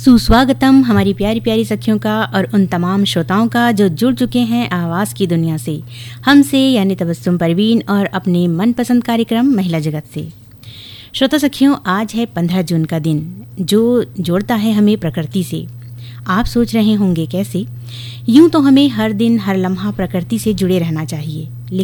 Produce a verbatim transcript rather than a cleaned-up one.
सुस्वागतम हमारी प्यारी प्यारी सखियों का और उन तमाम श्रोताओं का जो जुड़ चुके हैं आवाज़ की दुनिया से, हमसे यानी तबस्सुम परवीन और अपने मनपसंद कार्यक्रम महिला जगत से। श्रोता सखियों, आज है पंद्रह जून का दिन जो जोड़ता है हमें प्रकृति से। आप सोच रहे होंगे कैसे? यूं तो हमें हर दिन हर लम्हा प्रकृति से जुड़े रहना चाहिए,